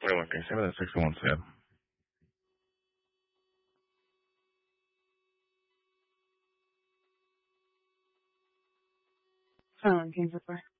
Pero what can you say about the 617? ¿Quién se fue?